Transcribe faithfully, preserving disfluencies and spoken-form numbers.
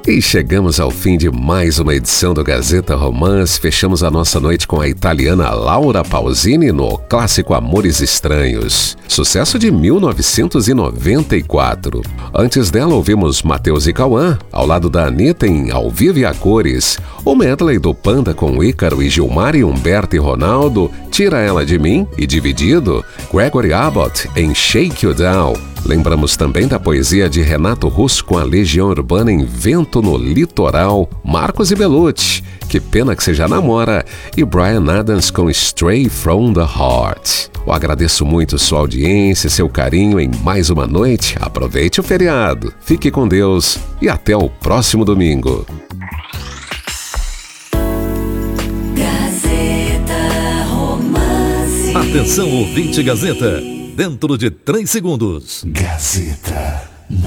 E chegamos ao fim de mais uma edição do Gazeta Romance. Fechamos a nossa noite com a italiana Laura Pausini no clássico Amores Estranhos, sucesso de mil novecentos e noventa e quatro. Antes dela ouvimos Matheus e Cauã, ao lado da Anitta em Ao Vivo e a Cores, o medley do Panda com Ícaro e Gilmar e Humberto e Ronaldo, Tira Ela de Mim e Dividido, Gregory Abbott em Shake You Down. Lembramos também da poesia de Renato Russo com a Legião Urbana em Vento no Litoral, Marcos e Belucci, Que Pena Que Você Já Namora, e Bryan Adams com Stray from the Heart. Eu agradeço muito sua audiência, seu carinho em mais uma noite. Aproveite o feriado, fique com Deus e até o próximo domingo. Gazeta Romance. Atenção, ouvinte Gazeta. Dentro de três segundos. Gazeta.